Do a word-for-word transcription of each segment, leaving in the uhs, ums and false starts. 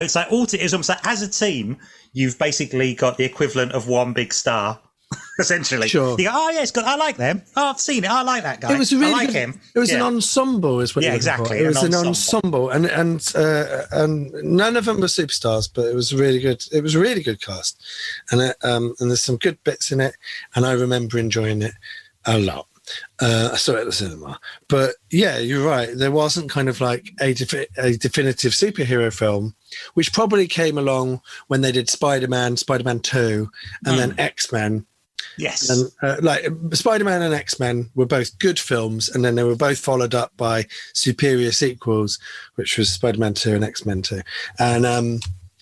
It's like all it's almost like as a team, you've basically got the equivalent of one big star, essentially. Sure. You go, oh yeah, it's good. I like them. Oh, I've seen it. I like that guy. It was a really I like good, him. It was yeah. an ensemble, is what yeah, you're exactly. for. It an was an ensemble, ensemble, and and uh, and none of them were superstars, but it was a really good. It was a really good cast, and it, um and there's some good bits in it, and I remember enjoying it a lot. Uh, I saw it at the cinema, but yeah, you're right. There wasn't kind of like a, defi- a definitive superhero film, which probably came along when they did Spider-Man, Spider-Man two, and mm. then X-Men. Yes, and uh, like Spider-Man and X-Men were both good films, and then they were both followed up by superior sequels, which was Spider-Man two and X-Men two, and um,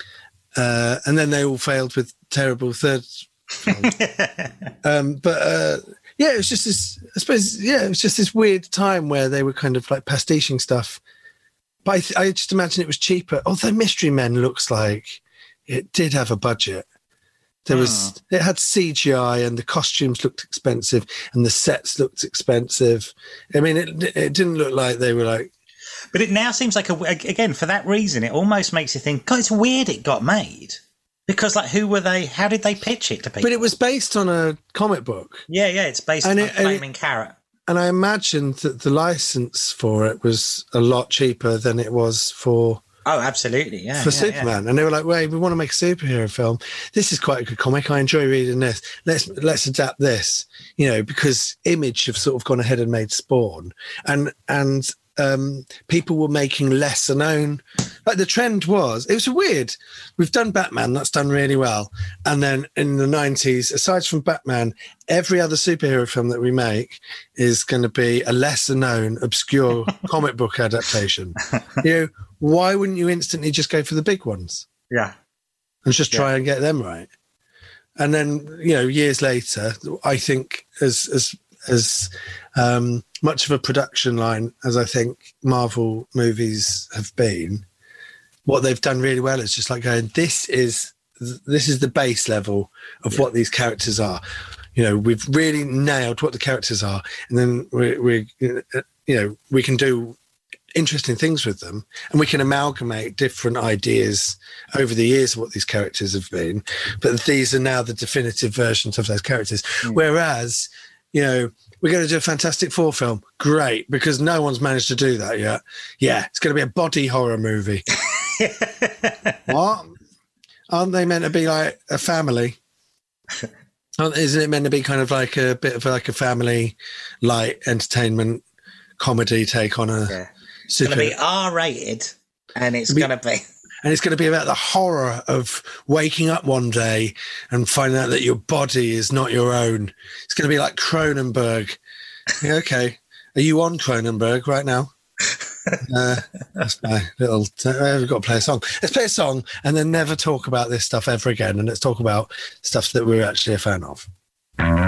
uh, and then they all failed with terrible third films. um, but. Uh, Yeah, it was just this, I suppose, yeah, it was just this weird time where they were kind of like pastiching stuff. But I, th- I just imagine it was cheaper. Although Mystery Men looks like it did have a budget. There oh. was, it had C G I and the costumes looked expensive and the sets looked expensive. I mean, it, it didn't look like they were like. But it now seems like, a, again, for that reason, it almost makes you think, God, it's weird it got made. Because, like, who were they? How did they pitch it to people? But it was based on a comic book. Yeah, yeah, it's based and on it, Flaming Carrot. And I imagined that the license for it was a lot cheaper than it was for... Oh, absolutely, yeah. For yeah, Superman. Yeah. And they were like, wait, we want to make a superhero film. This is quite a good comic. I enjoy reading this. Let's let's adapt this, you know, because Image have sort of gone ahead and made Spawn. And, and um, people were making lesser known... Like the trend was, it was weird. We've done Batman, that's done really well. And then in the nineties, aside from Batman, every other superhero film that we make is going to be a lesser known, obscure comic book adaptation. You know, why wouldn't you instantly just go for the big ones? Yeah. And just try yeah. and get them right. And then, you know, years later, I think as, as, as, um, much of a production line as I think Marvel movies have been, what they've done really well is just like going, this is this is the base level of yeah. what these characters are. You know, we've really nailed what the characters are, and then we, we you know, we can do interesting things with them, and we can amalgamate different ideas over the years of what these characters have been. But these are now the definitive versions of those characters. Mm. Whereas, you know, we're going to do a Fantastic Four film. Great, because no one's managed to do that yet. Yeah, it's going to be a body horror movie. What? Aren't they meant to be like a family? Aren't, isn't it meant to be kind of like a bit of like a family light entertainment comedy take on a yeah. It's super... going to be R-rated, and it's going to be... And it's going to be about the horror of waking up one day and finding out that your body is not your own. It's going to be like Cronenberg. Yeah, okay. Are you on Cronenberg right now? uh, that's my little... Uh, we've got to play a song. Let's play a song and then never talk about this stuff ever again. And let's talk about stuff that we're actually a fan of.